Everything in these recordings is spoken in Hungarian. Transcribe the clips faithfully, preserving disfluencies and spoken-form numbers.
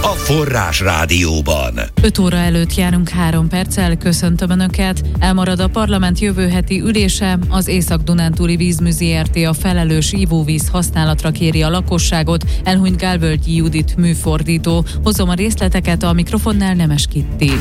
a Forrás Rádióban. öt óra előtt járunk három perccel, köszöntöm Önöket. Elmarad a parlament jövő heti ülése, az Észak-Dunántúli Vízmű Zrt. A felelős ivóvíz használatra kéri a lakosságot, elhunyt Gálvölgyi Judit műfordító. Hozom a részleteket, a mikrofonnál Nemes Kitti.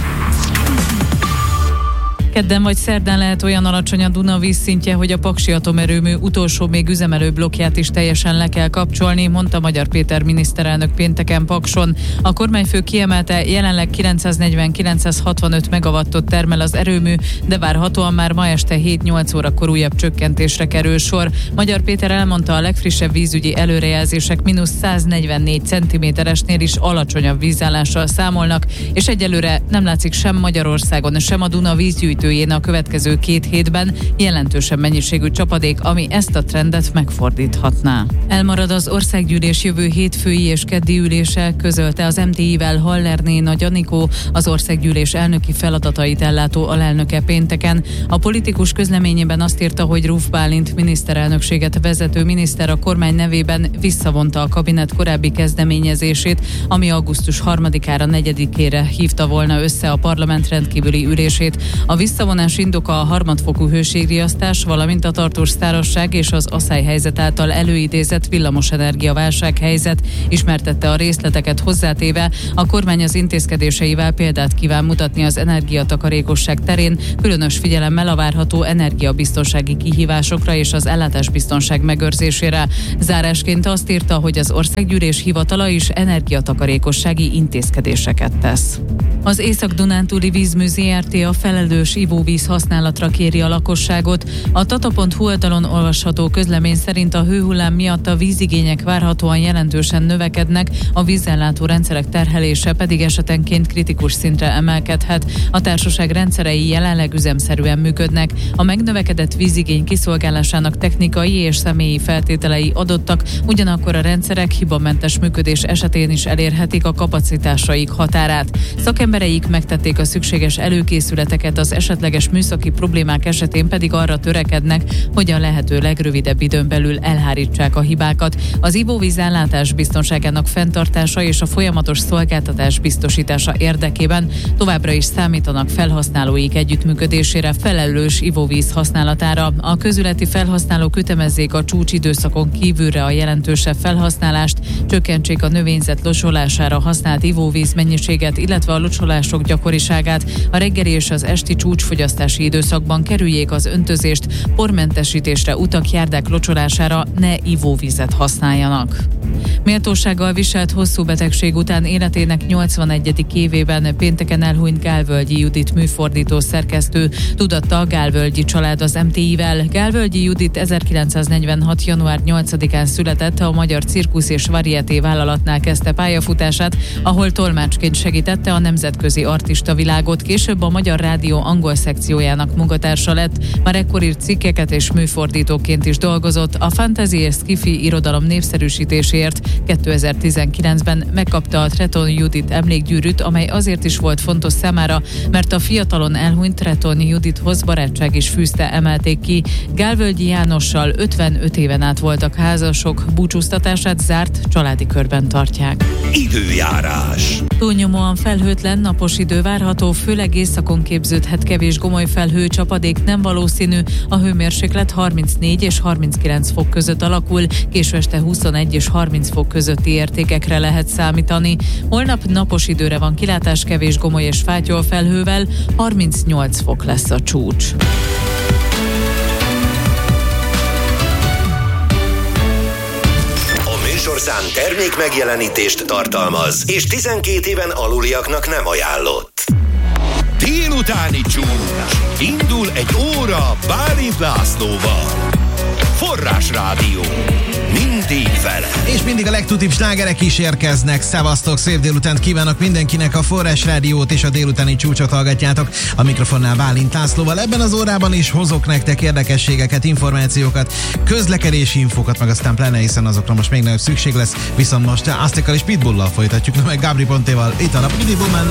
Kedden vagy szerdán lehet olyan alacsony a Duna vízszintje, hogy a Paksi atomerőmű utolsó még üzemelő blokkját is teljesen le kell kapcsolni, mondta Magyar Péter miniszterelnök pénteken Pakson. A kormányfő kiemelte, jelenleg kilencszáznegyven-kilencszázhatvanöt megawattot termel az erőmű, de várhatóan már ma este hét-nyolc órakor újabb csökkentésre kerül sor. Magyar Péter elmondta, a legfrissebb vízügyi előrejelzések mínusz száznegyvennégy centiméteresnél is alacsonyabb vízállással számolnak, és egyelőre nem látszik sem Magyarországon, sem a Duna vízgyűjtő a következő két hétben jelentősebb mennyiségű csapadék, ami ezt a trendet megfordíthatná. Elmarad az országgyűlés jövő hétfői és keddi ülése, közölte az em té i-vel Hallerné Nagy Anikó, az országgyűlés elnöki feladatait ellátó alelnöke pénteken. A politikus közleményében azt írta, hogy Ruf Bálint miniszterelnökséget vezető miniszter a kormány nevében visszavonta a kabinet korábbi kezdeményezését, ami augusztus harmadikára, negyedikére hívta volna össze a parlament rendkívüli ülését. A visszavonás indoka a harmadfokú hőségriasztás, valamint a tartós szárazság és az aszályhelyzet által előidézett villamosenergia válsághelyzet, ismertette a részleteket hozzátéve. A kormány az intézkedéseivel példát kíván mutatni az energiatakarékosság terén, különös figyelemmel a várható energiabiztonsági kihívásokra és az ellátásbiztonság megőrzésére. Zárásként azt írta, hogy az országgyűlés hivatala is energiatakarékossági intézkedéseket tesz. Az Észak-Dunántúli Vízmű Zrt. A felelős ivóvíz használatra kéri a lakosságot. A tata pont hu oldalon olvasható közlemény szerint a hőhullám miatt a vízigények várhatóan jelentősen növekednek, a vízellátó rendszerek terhelése pedig esetenként kritikus szintre emelkedhet. A társaság rendszerei jelenleg üzemszerűen működnek. A megnövekedett vízigény kiszolgálásának technikai és személyi feltételei adottak, ugyanakkor a rendszerek hibamentes működés esetén is elérhetik a kapacitásaik határát. Szakembereik megtették a szükséges előkészületeket, az esetleges műszaki problémák esetén pedig arra törekednek, hogy a lehető legrövidebb időn belül elhárítsák a hibákat. Az ivóvízellátás biztonságának fenntartása és a folyamatos szolgáltatás biztosítása érdekében továbbra is számítanak felhasználóik együttműködésére, felelős ivóvíz használatára. A közületi felhasználók ütemezzék a csúcsidőszakon kívülre a jelentősebb felhasználást, csökkentsék a növényzet locsolására használt ivóvíz mennyiséget, illetve a locsolások gyakoriságát. A reggeli és az esti csúcsfogyasztási időszakban kerüljék az öntözést, pormentesítésre, utak, járdák locsolására ne ivóvizet használjanak. Méltósággal viselt hosszú betegség után életének nyolcvanegyedik évében pénteken elhunyt Gálvölgyi Judit műfordító szerkesztő, tudatta a Gálvölgyi család az em té i-vel. Gálvölgyi Judit ezerkilencszáznegyvenhat. január nyolcadikán született, a Magyar Cirkusz és Varieté vállalatnál kezdte pályafutását, ahol tolmácsként segítette a nemzetközi artista világot, később a Magyar Rádió angol szekciójának munkatársa lett, már ekkor írt cikkeket és műfordítóként is dolgozott. A fantasy és sci-fi irodalom népszerűsítéséért kétezer-tizenkilencben megkapta a Treton Judit emlékgyűrűt, amely azért is volt fontos számára, mert a fiatalon elhunyt Treton Judithoz barátság is fűzte, emelték ki. Gálvölgyi Jánossal ötvenöt éven át voltak házasok, búcsúztatását zárt családi körben tartják. Időjárás. Túlnyomóan felhőtlen, napos idő várható, főleg északon képződhet kevés gomoly felhő, csapadék nem valószínű, a hőmérséklet harmincnégy és harminckilenc fok között alakul, késő este huszonegy és harminc fok közötti értékekre lehet számítani. Holnap napos időre van kilátás, kevés gomoly és fátyol felhővel, harmincnyolc fok lesz a csúcs. Műsorszám termék megjelenítést tartalmaz, és tizenkét éven aluliaknak nem ajánlott. Délutáni csúcs. Indul egy óra Bálint Lászlóval. Forrás Rádió. Mindig vele. És mindig a legtutibb slágerek is érkeznek. Szevasztok, szép délutánt kívánok mindenkinek, a Forrás Rádiót és a délutáni csúcsot hallgatjátok. A mikrofonnál Bálint Lászlóval. Ebben az órában is hozok nektek érdekességeket, információkat, közlekedési infokat, meg aztán pláne, hiszen azokra most még nagyobb szükség lesz. Viszont most Aztecal és Pitbullal folytatjuk, meg Gabri Pontéval. Itt a Nap